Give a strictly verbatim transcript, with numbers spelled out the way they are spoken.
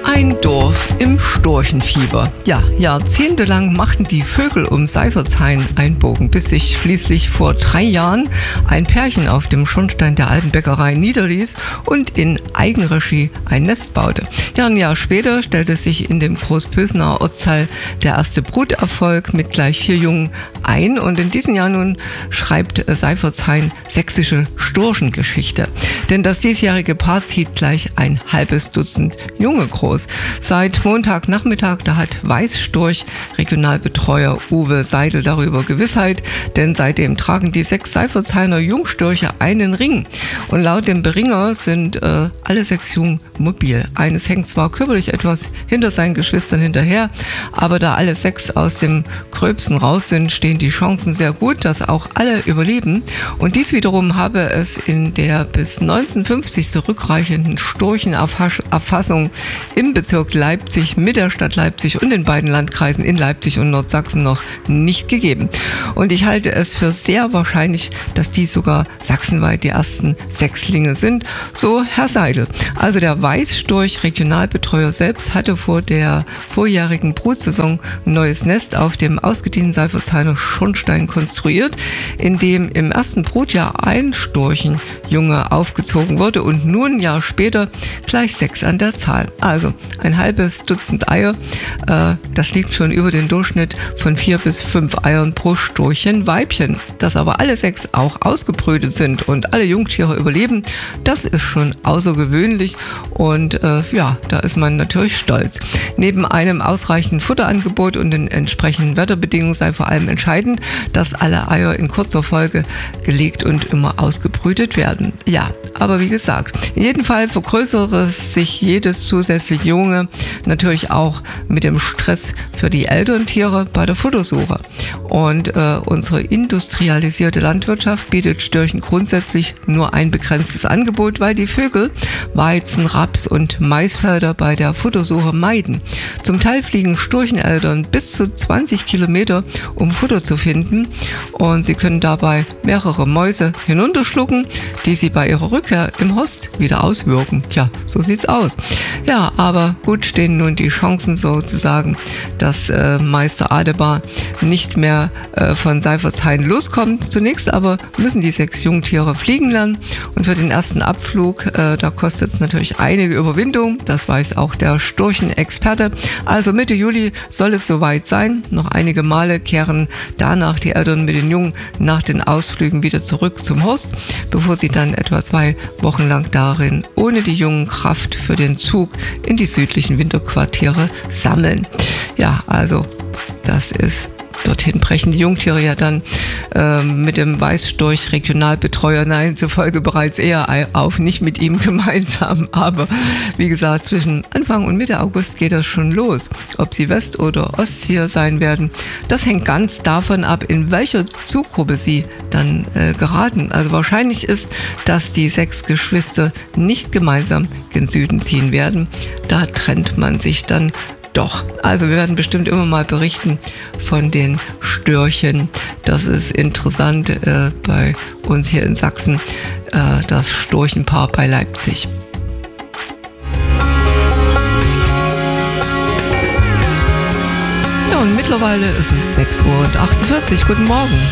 Ein Dorf im Storchenfieber. Ja, jahrzehntelang machten die Vögel um Seifertshain einen Bogen, bis sich schließlich vor drei Jahren ein Pärchen auf dem Schornstein der alten Bäckerei niederließ und in Eigenregie ein Nest baute. Ja, ein Jahr später stellte sich in dem Großpösener Ortsteil der erste Bruterfolg mit gleich vier Jungen ein, und in diesem Jahr nun schreibt Seifertshain sächsische Storchengeschichte. Denn das diesjährige Paar zieht gleich ein halbes Dutzend Junge groß. Seit Montagnachmittag, da hat Weißstorch Regionalbetreuer Uwe Seidel darüber Gewissheit, denn seitdem tragen die sechs Seifertshainer Jungstörche einen Ring. Und laut dem Beringer sind äh, alle sechs Jungen mobil. Eines hängt zwar körperlich etwas hinter seinen Geschwistern hinterher, aber da alle sechs aus dem Gröbsten raus sind, stehen die Chancen sehr gut, dass auch alle überleben. Und dies wiederum habe es in der bis neunzehnhundertfünfzig zurückreichenden Storchenerfassung im Bezirk Leipzig mit der Stadt Leipzig und den beiden Landkreisen in Leipzig und Nordsachsen noch nicht gegeben. Und ich halte es für sehr wahrscheinlich, dass die sogar sachsenweit die ersten Sechslinge sind, so Herr Seidel. Also der Weißstorch Regionalbetreuer selbst hatte vor der vorjährigen Brutsaison ein neues Nest auf dem ausgedienten Seifertshainer Schornstein konstruiert, in dem im ersten Brutjahr ein Storchenjunge aufgezogen wurde und nun ein Jahr später gleich sechs an der Zahl. Also ein halbes Dutzend Eier, äh, das liegt schon über den Durchschnitt von vier bis fünf Eiern pro Storchenweibchen. Dass aber alle sechs auch ausgebrütet sind und alle Jungtiere überleben, das ist schon außergewöhnlich, und äh, ja, da ist man natürlich stolz. Neben einem ausreichenden Futterangebot und den entsprechenden Wetterbedingungen sei vor allem entscheidend, dass alle Eier in kurzer Folge gelegt und immer ausgebrütet werden. Ja, aber wie gesagt, in jedem Fall vergrößere sich jedes zusätzliche Junge natürlich auch mit dem Stress für die Elterntiere bei der Futtersuche. Und äh, unsere industrialisierte Landwirtschaft bietet Störchen grundsätzlich nur ein begrenztes Angebot, weil die Vögel Weizen, Raps und Maisfelder bei der Futtersuche meiden. Zum Teil fliegen Storcheneltern bis zu zwanzig Kilometer, um Futter zu finden, und sie können dabei mehrere Mäuse hinunterschlucken, die sie bei ihrer Rückkehr im Horst wieder auswürgen. Tja, so sieht's aus. Ja, aber gut stehen nun die Chancen sozusagen, dass äh, Meister Adebar nicht mehr äh, von Seifertshain loskommt. Zunächst aber müssen die sechs Jungtiere fliegen lernen, und für den ersten Abflug, äh, da kostet es natürlich einige Überwindung, das weiß auch der Storchenexperte. Also Mitte Juli soll es soweit sein. Noch einige Male kehren danach die Eltern mit den Jungen nach den Ausflügen wieder zurück zum Horst, bevor sie dann etwa zwei Wochen lang darin ohne die Jungen Kraft für den Zug in die südlichen Winterquartiere sammeln. Ja, also das ist dorthin brechen die Jungtiere ja dann äh, mit dem Weißstorch Regionalbetreuer nein zufolge bereits eher auf, nicht mit ihm gemeinsam. Aber wie gesagt, zwischen Anfang und Mitte August geht das schon los. Ob sie West- oder Ostzieher sein werden, das hängt ganz davon ab, in welcher Zuggruppe sie dann äh, geraten. Also wahrscheinlich ist, dass die sechs Geschwister nicht gemeinsam gen Süden ziehen werden. Da trennt man sich dann doch. Also wir werden bestimmt immer mal berichten von den Störchen. Das ist interessant äh, bei uns hier in Sachsen, äh, das Storchenpaar bei Leipzig. Ja, und mittlerweile ist es sechs Uhr achtundvierzig. Guten Morgen.